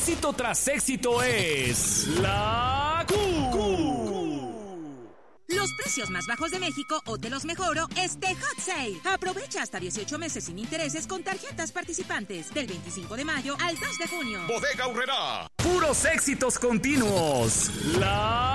éxito tras éxito es la Q. Los precios más bajos de México o te los mejoro este Hot Sale. Aprovecha hasta 18 meses sin intereses con tarjetas participantes del 25 de mayo al 2 de junio. Bodega Aurrerá. Puros éxitos continuos. La